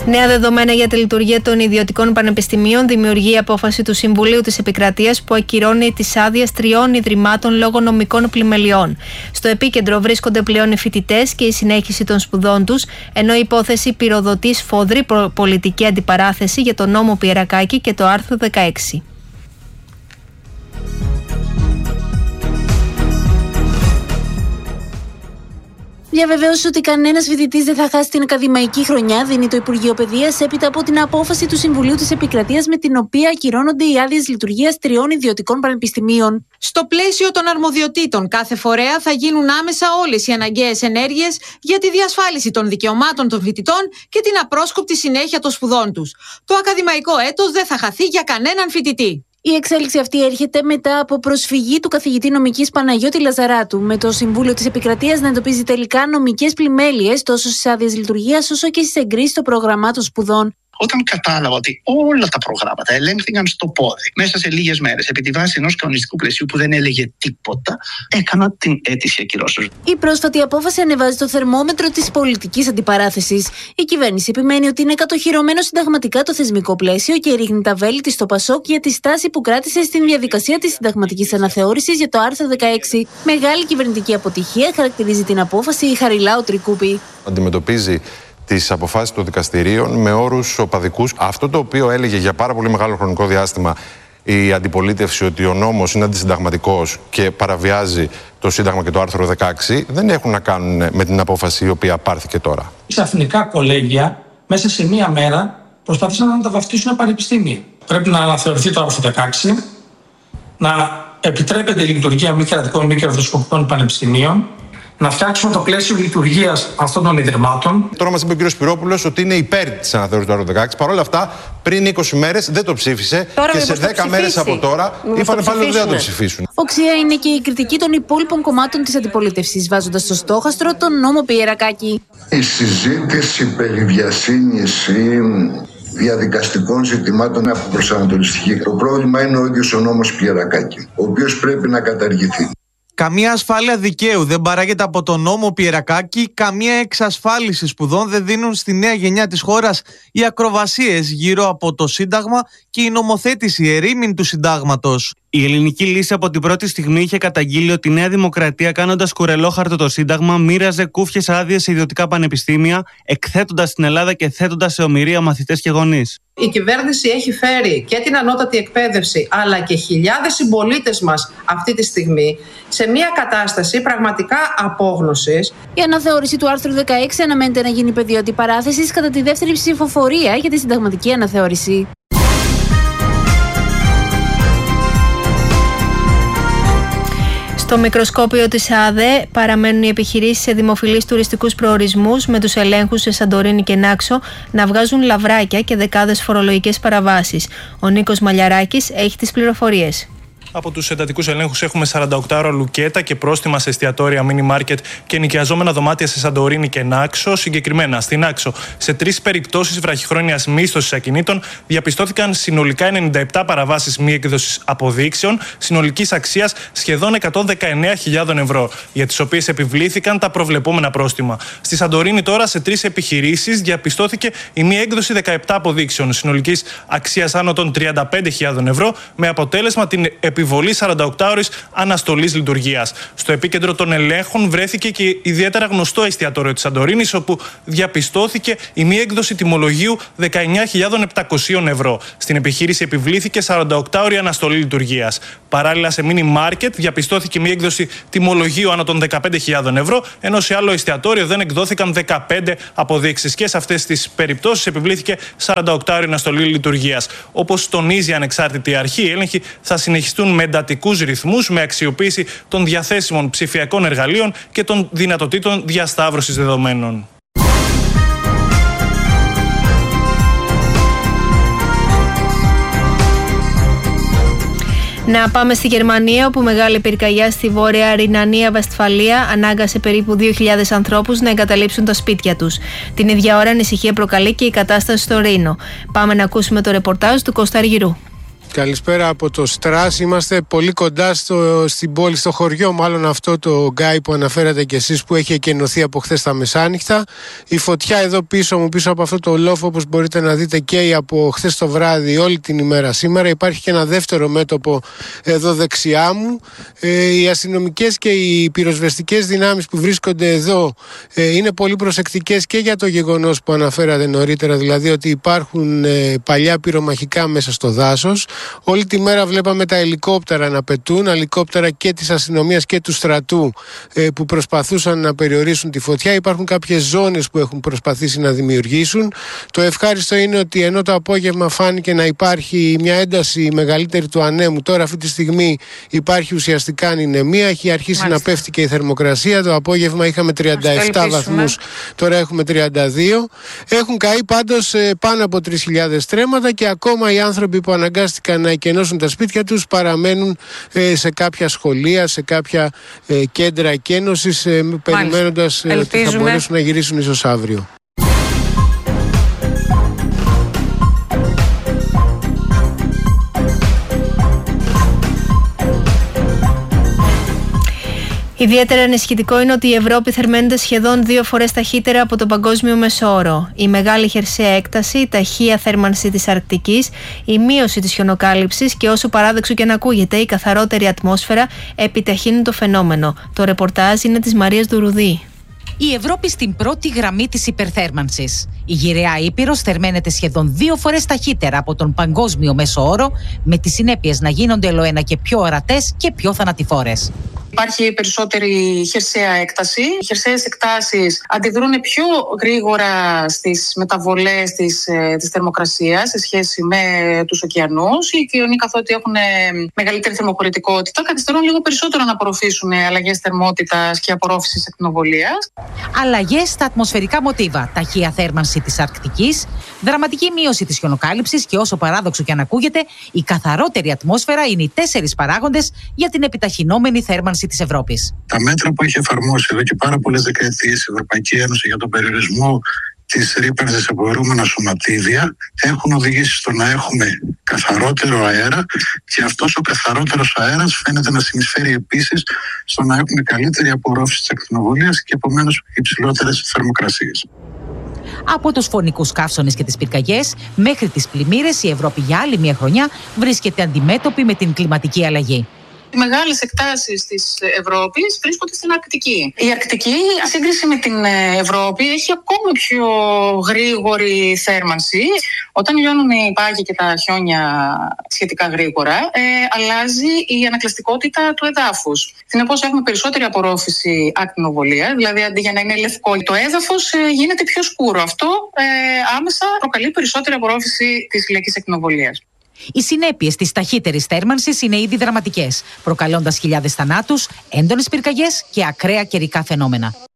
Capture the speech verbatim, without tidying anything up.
Νέα δεδομένα για τη λειτουργία των ιδιωτικών πανεπιστημίων δημιουργεί η απόφαση του Συμβουλίου της Επικρατείας που ακυρώνει τις άδειες τριών ιδρυμάτων λόγω νομικών πλημελιών. Στο επίκεντρο βρίσκονται πλέον οι φοιτητές και η συνέχιση των σπουδών τους, ενώ η υπόθεση πυροδοτεί σφοδρή πολιτική αντιπαράθεση για τον νόμο Πιερακάκη και το άρθρο δεκαέξι. Διαβεβαίωσε ότι κανένας φοιτητής δεν θα χάσει την ακαδημαϊκή χρονιά, δίνει το Υπουργείο Παιδείας έπειτα από την απόφαση του Συμβουλίου της Επικρατείας με την οποία ακυρώνονται οι άδειες λειτουργίας τριών ιδιωτικών πανεπιστημίων. Στο πλαίσιο των αρμοδιοτήτων κάθε φορέα θα γίνουν άμεσα όλες οι αναγκαίες ενέργειες για τη διασφάλιση των δικαιωμάτων των φοιτητών και την απρόσκοπτη συνέχεια των σπουδών τους. Το ακαδημαϊκό έτος δεν θα χαθεί για κανέναν φοιτητή. Η εξέλιξη αυτή έρχεται μετά από προσφυγή του καθηγητή νομικής Παναγιώτη Λαζαράτου, με το Συμβούλιο της Επικρατείας να εντοπίζει τελικά νομικές πλημέλειες τόσο στις άδειες λειτουργίας όσο και στις εγκρίσεις των προγραμμάτων σπουδών. Όταν κατάλαβα ότι όλα τα προγράμματα ελέγχθηκαν στο πόδι μέσα σε λίγες μέρες επί τη βάση ενός κανονιστικού πλαισίου που δεν έλεγε τίποτα, έκανα την αίτηση ακυρώσεως. Η πρόσφατη απόφαση ανεβάζει το θερμόμετρο της πολιτικής αντιπαράθεσης. Η κυβέρνηση επιμένει ότι είναι κατοχυρωμένο συνταγματικά το θεσμικό πλαίσιο και ρίχνει τα βέλη της στο Πασόκ για τη στάση που κράτησε στην διαδικασία της συνταγματικής αναθεώρησης για το άρθρο δεκαέξι. Μεγάλη κυβερνητική αποτυχία χαρακτηρίζει την απόφαση η Χαριλάου Τρικούπη. Αντιμετωπίζει τις αποφάσεις των δικαστηρίων με όρους οπαδικούς. Αυτό το οποίο έλεγε για πάρα πολύ μεγάλο χρονικό διάστημα η αντιπολίτευση, ότι ο νόμος είναι αντισυνταγματικός και παραβιάζει το Σύνταγμα και το άρθρο δεκαέξι, δεν έχουν να κάνουν με την απόφαση η οποία πάρθηκε τώρα. Ξαφνικά κολέγια μέσα σε μία μέρα προσπάθησαν να τα βαφτίσουν πανεπιστήμια. Πρέπει να αναθεωρηθεί το άρθρο δεκαέξι, να επιτρέπεται η λειτουργία μη κρατικών μη κερδοσκοπικών πανεπιστημίων, να φτιάξουμε το πλαίσιο λειτουργίας αυτών των ιδρυμάτων. Τώρα μας είπε ο κ. Σπυρόπουλος ότι είναι υπέρ της αναθεώρησης του άρθρου δεκαέξι. Παρ' όλα αυτά, πριν είκοσι μέρες δεν το ψήφισε τώρα και σε δέκα μέρες από τώρα είπαν πάλι ότι δεν θα το ψηφίσουν. Οξία είναι και η κριτική των υπόλοιπων κομμάτων της αντιπολίτευσης, βάζοντας στο στόχαστρο τον νόμο Πιερακάκη. Η συζήτηση περί βιασύνης ή διαδικαστικών ζητημάτων είναι αποπροσανατολιστική. Το πρόβλημα είναι ο ίδιος ο νόμος Πιερακάκη, ο οποίος πρέπει να καταργηθεί. Καμία ασφάλεια δικαίου δεν παράγεται από τον νόμο Πιερακάκη, καμία εξασφάλιση σπουδών δεν δίνουν στη νέα γενιά της χώρας οι ακροβασίες γύρω από το Σύνταγμα και η νομοθέτηση ερήμην του Συντάγματος. Η ελληνική λύση από την πρώτη στιγμή είχε καταγγείλει ότι η Νέα Δημοκρατία, κάνοντας κουρελόχαρτο το Σύνταγμα, μοίραζε κούφιες άδειες σε ιδιωτικά πανεπιστήμια, εκθέτοντας την Ελλάδα και θέτοντας σε ομηρία μαθητές και γονείς. Η κυβέρνηση έχει φέρει και την ανώτατη εκπαίδευση, αλλά και χιλιάδες συμπολίτες μας αυτή τη στιγμή σε μια κατάσταση πραγματικά απόγνωσης. Η αναθεώρηση του άρθρου δεκαέξι αναμένεται να γίνει πεδίο αντιπαράθεσης κατά τη δεύτερη ψηφοφορία για τη συνταγματική αναθεώρηση. Στο μικροσκόπιο της ΑΔΕ παραμένουν οι επιχειρήσεις σε δημοφιλείς τουριστικούς προορισμούς, με τους ελέγχους σε Σαντορίνη και Νάξο να βγάζουν λαβράκια και δεκάδες φορολογικές παραβάσεις. Ο Νίκος Μαλιαράκης έχει τις πληροφορίες. Από τους εντατικούς ελέγχους έχουμε σαράντα οκτώ ώρα λουκέτα και πρόστιμα σε εστιατόρια, μίνι μάρκετ και νοικιαζόμενα δωμάτια σε Σαντορίνη και Νάξο. Συγκεκριμένα, στην Νάξο, σε τρεις περιπτώσεις βραχυχρόνιας μίσθωσης ακινήτων διαπιστώθηκαν συνολικά ενενήντα επτά παραβάσεις μη έκδοσης αποδείξεων, συνολικής αξίας σχεδόν εκατόν δεκαεννέα χιλιάδες ευρώ, για τις οποίες επιβλήθηκαν τα προβλεπόμενα πρόστιμα. Στη Σαντορίνη, τώρα, σε τρεις επιχειρήσεις διαπιστώθηκε η μη έκδοση δεκαεπτά αποδείξεων, συνολικής αξίας άνω των τριάντα πέντε χιλιάδες ευρώ, με αποτέλεσμα την επιβολή σαράντα οκτώ ώρες αναστολής λειτουργίας. Στο επίκεντρο των ελέγχων βρέθηκε και ιδιαίτερα γνωστό εστιατόριο της Σαντορίνης, όπου διαπιστώθηκε η μη έκδοση τιμολογίου δεκαεννέα χιλιάδες επτακόσια ευρώ. Στην επιχείρηση επιβλήθηκε σαράντα οκτώ ώρη αναστολή λειτουργίας. Παράλληλα, σε μίνι μάρκετ διαπιστώθηκε μη έκδοση τιμολογίου άνω των δεκαπέντε χιλιάδες ευρώ, ενώ σε άλλο εστιατόριο δεν εκδόθηκαν δεκαπέντε αποδείξεις. Και σε αυτές τις περιπτώσεις επιβλήθηκε σαράντα οκτώ ώρη αναστολή λειτουργίας. Όπως τονίζει η ανεξάρτητη αρχή, οι έλεγχοι θα συνεχιστούν με εντατικούς ρυθμούς, με αξιοποίηση των διαθέσιμων ψηφιακών εργαλείων και των δυνατοτήτων διασταύρωσης δεδομένων. Να πάμε στη Γερμανία, όπου μεγάλη πυρκαγιά στη βόρεια Ρινανία-Βεσφαλία ανάγκασε περίπου δύο χιλιάδες ανθρώπους να εγκαταλείψουν τα σπίτια τους. Την ίδια ώρα ανησυχία προκαλεί και η κατάσταση στο Ρήνο. Πάμε να ακούσουμε το ρεπορτάζ του Κώστα Αργυρού. Καλησπέρα από το Στρας. Είμαστε πολύ κοντά στο, στην πόλη, στο χωριό μάλλον αυτό το Γκάι που αναφέρατε κι εσείς, που έχει εκενωθεί από χθες τα μεσάνυχτα. Η φωτιά εδώ πίσω μου, πίσω από αυτό το λόφο, όπως μπορείτε να δείτε, καίει από χθες το βράδυ όλη την ημέρα σήμερα. Υπάρχει και ένα δεύτερο μέτωπο εδώ δεξιά μου. Ε, οι αστυνομικές και οι πυροσβεστικές δυνάμεις που βρίσκονται εδώ ε, είναι πολύ προσεκτικές και για το γεγονός που αναφέρατε νωρίτερα, δηλαδή ότι υπάρχουν ε, παλιά πυρομαχικά μέσα στο δάσος. Όλη τη μέρα βλέπαμε τα ελικόπτερα να πετούν, ελικόπτερα και της αστυνομίας και του στρατού ε, που προσπαθούσαν να περιορίσουν τη φωτιά. Υπάρχουν κάποιες ζώνες που έχουν προσπαθήσει να δημιουργήσουν. Το ευχάριστο είναι ότι ενώ το απόγευμα φάνηκε να υπάρχει μια ένταση μεγαλύτερη του ανέμου, τώρα αυτή τη στιγμή υπάρχει ουσιαστικά ανηνεμία, έχει αρχίσει Μάλιστα. να πέφτει και η θερμοκρασία. Το απόγευμα είχαμε τριάντα επτά βαθμούς, τώρα έχουμε τριάντα δύο. Έχουν καεί πάντως ε, πάνω από τρεις χιλιάδες στρέμματα και ακόμα οι άνθρωποι που αναγκάστηκαν να εκενώσουν τα σπίτια τους παραμένουν ε, σε κάποια σχολεία, σε κάποια ε, κέντρα εκένωσης, ε, περιμένοντας ε, ότι θα μπορέσουν να γυρίσουν ίσως αύριο. Ιδιαίτερα ενισχυτικό είναι ότι η Ευρώπη θερμαίνεται σχεδόν δύο φορές ταχύτερα από τον παγκόσμιο μεσόωρο. Η μεγάλη χερσαία έκταση, η ταχεία θέρμανση της Αρκτικής, η μείωση της χιονοκάλυψης και, όσο παράδοξο και να ακούγεται, η καθαρότερη ατμόσφαιρα επιταχύνουν το φαινόμενο. Το ρεπορτάζ είναι της Μαρίας Ντουρουδή. Η Ευρώπη στην πρώτη γραμμή της υπερθέρμανσης. Η γυραιά Ήπειρος θερμαίνεται σχεδόν δύο φορές ταχύτερα από τον παγκόσμιο μέσο όρο, με τις συνέπειες να γίνονται ολοένα και πιο ορατές και πιο θανατηφόρες. Υπάρχει περισσότερη χερσαία έκταση. Οι χερσαίες εκτάσεις αντιδρούν πιο γρήγορα στις μεταβολές της, της θερμοκρασίας σε σχέση με τους ωκεανούς. Οι ωκεανοί, καθότι έχουν μεγαλύτερη θερμοκορητικότητα, καθυστερούν λίγο περισσότερο να απορροφήσουν αλλαγές θερμότητας και απορρόφησης ακτινοβολίας. Αλλαγές στα ατμοσφαιρικά μοτίβα, ταχεία θέρμανση της Αρκτικής, δραματική μείωση της χιονοκάλυψης και, όσο παράδοξο και αν ακούγεται, η καθαρότερη ατμόσφαιρα είναι οι τέσσερις παράγοντες για την επιταχυνόμενη θέρμανση της Ευρώπης. Τα μέτρα που έχει εφαρμόσει εδώ και πάρα πολλές δεκαετίες η Ευρωπαϊκή Ένωση για τον περιορισμό της ρύπανσης σε μπορούμενα σωματίδια έχουν οδηγήσει στο να έχουμε καθαρότερο αέρα, και αυτός ο καθαρότερος αέρας φαίνεται να συνεισφέρει επίσης στο να έχουμε καλύτερη απορρόφηση της ακτινοβολίας και επομένως υψηλότερες θερμοκρασίες. Από τους φωνικούς καύσονες και τις πυρκαγιές μέχρι τις πλημμύρες, η Ευρώπη για άλλη μια χρονιά βρίσκεται αντιμέτωπη με την κλιματική αλλαγή. Οι μεγάλες εκτάσεις της Ευρώπης βρίσκονται στην Αρκτική. Η Αρκτική, σε σύγκριση με την Ευρώπη, έχει ακόμη πιο γρήγορη θέρμανση. Όταν λιώνουν οι πάγοι και τα χιόνια σχετικά γρήγορα, ε, αλλάζει η ανακλαστικότητα του εδάφους. Συνεπώς, έχουμε περισσότερη απορρόφηση ακτινοβολία, δηλαδή αντί για να είναι λευκό το έδαφος, ε, γίνεται πιο σκούρο. Αυτό ε, άμεσα προκαλεί περισσότερη απορρόφηση της ηλιακής ακτινοβολίας. Οι συνέπειες της ταχύτερης θέρμανσης είναι ήδη δραματικές, προκαλώντας χιλιάδες θανάτους, έντονες πυρκαγιές και ακραία καιρικά φαινόμενα.